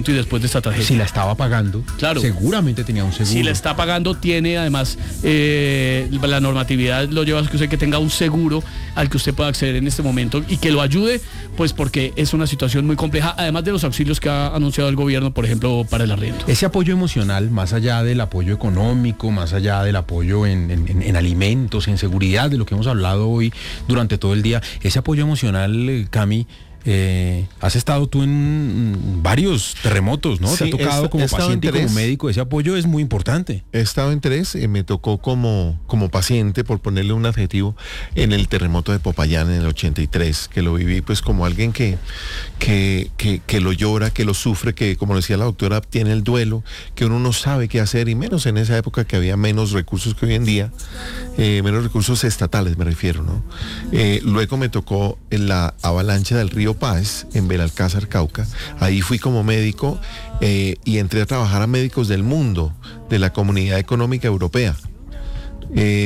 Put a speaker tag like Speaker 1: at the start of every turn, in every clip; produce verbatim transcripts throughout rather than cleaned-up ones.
Speaker 1: momento y después de esta tragedia.
Speaker 2: Si la estaba pagando,
Speaker 1: claro,
Speaker 2: seguramente tenía un seguro.
Speaker 1: Si la está pagando, tiene además eh, la normatividad lo lleva a que usted que tenga un seguro al que usted pueda acceder en este momento y que lo ayude, pues porque es una situación muy compleja, además de los auxilios que ha anunciado el gobierno, por ejemplo, para el arriendo.
Speaker 2: Ese apoyo emocional, más allá del apoyo económico, más allá del apoyo en, en, en alimentos, en seguridad, de lo que hemos hablado hoy durante todo el día, ese apoyo emocional, Cami, Eh, has estado tú en varios terremotos, ¿no?
Speaker 3: Sí,
Speaker 2: te ha tocado
Speaker 3: he,
Speaker 2: como
Speaker 3: he
Speaker 2: paciente y como médico, ese apoyo es muy importante.
Speaker 3: He estado en tres, eh, me tocó como, como paciente, por ponerle un adjetivo, en el terremoto de Popayán en el ochenta y tres, que lo viví pues como alguien que, que, que, que lo llora, que lo sufre, que como decía la doctora, tiene el duelo, que uno no sabe qué hacer, y menos en esa época que había menos recursos que hoy en día, eh, menos recursos estatales me refiero, ¿no? Eh, luego me tocó en la avalancha del río Páez, en Belalcázar, Cauca. Ahí fui como médico eh, y entré a trabajar a médicos del mundo, de la Comunidad Económica Europea. Eh,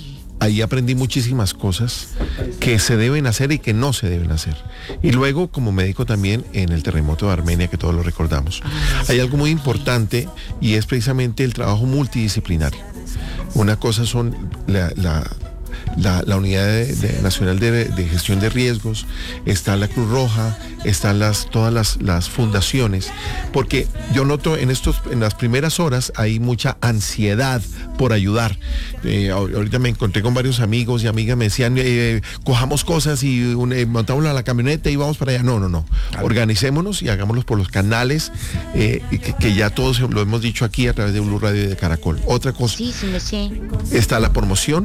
Speaker 3: ahí aprendí muchísimas cosas que se deben hacer y que no se deben hacer. Y luego como médico también en el terremoto de Armenia, que todos lo recordamos. Hay algo muy importante y es precisamente el trabajo multidisciplinario. Una cosa son la... la La, la Unidad de, de, Nacional de, de Gestión de Riesgos, está la Cruz Roja, están las, todas las, las fundaciones, porque yo noto en, estos, en las primeras horas hay mucha ansiedad por ayudar. Eh, ahorita me encontré con varios amigos y amigas, me decían, eh, cojamos cosas y eh, montamos a la camioneta y vamos para allá. No, no, no. Claro. Organicémonos y hagámoslo por los canales eh, que, que ya todos lo hemos dicho aquí a través de Blue Radio y de Caracol. Otra cosa, sí, sí, sí. Está la promoción,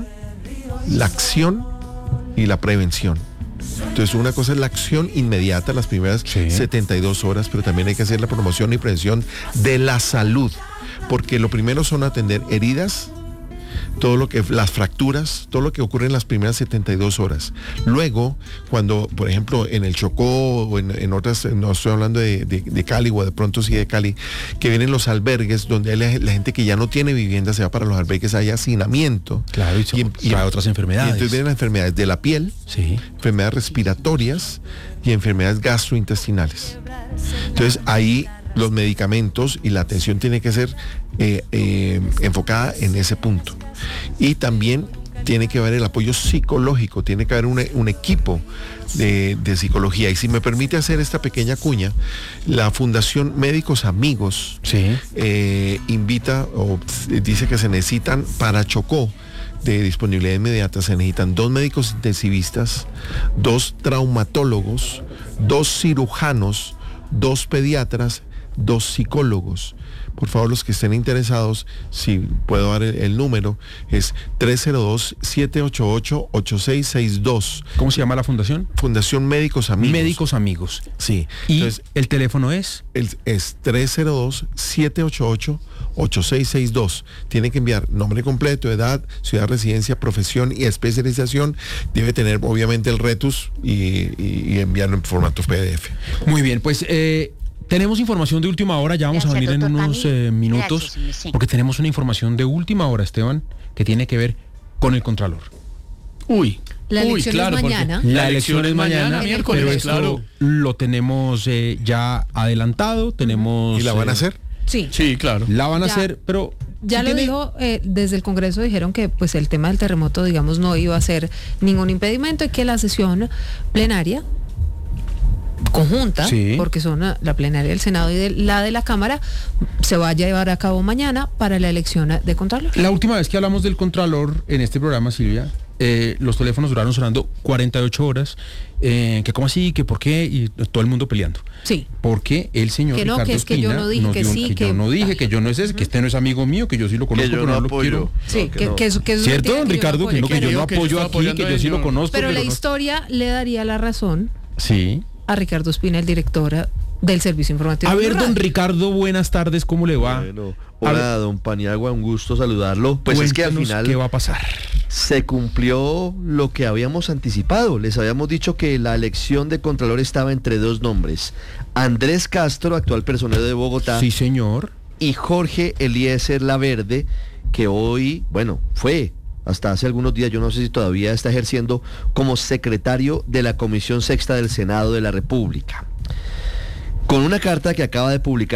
Speaker 3: la acción y la prevención. Entonces una cosa es la acción inmediata, las primeras sí. setenta y dos horas, pero también hay que hacer la promoción y prevención de la salud, porque lo primero son atender heridas, todo lo que, las fracturas, todo lo que ocurre en las primeras setenta y dos horas. Luego, cuando, por ejemplo, en el Chocó o en, en otras, no estoy hablando de, de, de Cali o de pronto sí de Cali, que vienen los albergues donde la, la gente que ya no tiene vivienda se va para los albergues, hay hacinamiento.
Speaker 2: Claro, y, y, y, y otras enfermedades.
Speaker 3: Y entonces vienen las enfermedades de la piel,
Speaker 2: sí.
Speaker 3: enfermedades respiratorias y enfermedades gastrointestinales. Entonces ahí los medicamentos y la atención tiene que ser eh, eh, enfocada en ese punto. Y también tiene que haber el apoyo psicológico, tiene que haber un, un equipo de, de psicología. Y si me permite hacer esta pequeña cuña, la Fundación Médicos Amigos
Speaker 2: sí.
Speaker 3: eh, invita o dice que se necesitan para Chocó, de disponibilidad inmediata, se necesitan dos médicos intensivistas, dos traumatólogos, dos cirujanos, dos pediatras, dos psicólogos. Por favor, los que estén interesados, si puedo dar el, el número, es tres cero dos, siete ocho ocho, ocho seis seis dos.
Speaker 2: ¿Cómo se llama la fundación?
Speaker 3: Fundación Médicos Amigos.
Speaker 2: Médicos Amigos.
Speaker 3: Sí.
Speaker 2: ¿Y entonces, el teléfono es?
Speaker 3: El, es tres cero dos, siete ocho ocho, ocho seis seis dos. Tiene que enviar nombre completo, edad, ciudad, residencia, profesión y especialización. Debe tener, obviamente, el RETUS y, y, y enviarlo en formato P D F.
Speaker 2: Muy bien, pues... Eh... Tenemos información de última hora, ya vamos Gracias, a venir en unos eh, minutos, Gracias, sí. porque tenemos una información de última hora, Esteban, que tiene que ver con el Contralor.
Speaker 1: Uy,
Speaker 4: la
Speaker 1: uy,
Speaker 4: elección
Speaker 1: claro,
Speaker 4: es mañana.
Speaker 2: La elección es mañana,
Speaker 1: miércoles,
Speaker 2: pero esto
Speaker 1: claro.
Speaker 2: lo tenemos eh, ya adelantado, tenemos...
Speaker 3: ¿Y la van a hacer?
Speaker 2: Eh,
Speaker 4: sí.
Speaker 1: Sí, claro.
Speaker 2: La van a
Speaker 4: ya.
Speaker 2: hacer, pero...
Speaker 4: Ya lo dijo, eh, desde el Congreso dijeron que pues el tema del terremoto, digamos, no iba a ser ningún impedimento y que la sesión plenaria conjunta,
Speaker 2: sí.
Speaker 4: porque son la plenaria del Senado y de, la de la Cámara, se va a llevar a cabo mañana para la elección de Contralor.
Speaker 2: La última vez que hablamos del Contralor en este programa, Silvia, eh, los teléfonos duraron sonando cuarenta y ocho horas, eh, que cómo así, que por qué, y todo el mundo peleando.
Speaker 4: Sí.
Speaker 2: Porque el señor
Speaker 4: que no,
Speaker 2: Ricardo
Speaker 4: que es que
Speaker 2: Espina
Speaker 4: yo no dije que
Speaker 2: dio,
Speaker 4: sí,
Speaker 2: que,
Speaker 4: que
Speaker 2: yo no dije, que yo no es ese, uh-huh. que este no es amigo mío, que yo sí lo conozco,
Speaker 5: que yo
Speaker 2: pero
Speaker 5: no,
Speaker 2: no
Speaker 5: apoyo.
Speaker 2: lo quiero.
Speaker 4: Sí,
Speaker 5: no, que
Speaker 4: que,
Speaker 5: no.
Speaker 4: que, es, que es
Speaker 2: ¿Cierto, don
Speaker 4: que
Speaker 2: Ricardo?
Speaker 4: yo
Speaker 2: Que no, que yo no
Speaker 1: que yo
Speaker 2: apoyo
Speaker 1: estoy
Speaker 2: aquí, que yo sí lo conozco.
Speaker 4: Pero, pero la
Speaker 2: no...
Speaker 4: historia le daría la razón
Speaker 2: sí.
Speaker 4: a Ricardo Espina, el director del Servicio Informativo.
Speaker 2: A ver, don Ricardo, buenas tardes, ¿cómo le va?
Speaker 5: Bueno, hola, don Paniagua, un gusto saludarlo. Pues es que al final...
Speaker 2: ¿qué va a pasar?
Speaker 5: Se cumplió lo que habíamos anticipado. Les habíamos dicho que la elección de Contralor estaba entre dos nombres. Andrés Castro, actual personero de Bogotá.
Speaker 2: Sí, señor.
Speaker 5: Y Jorge Eliezer Laverde, que hoy, bueno, fue... hasta hace algunos días, yo no sé si todavía está ejerciendo como secretario de la Comisión Sexta del Senado de la República. Con una carta que acaba de publicar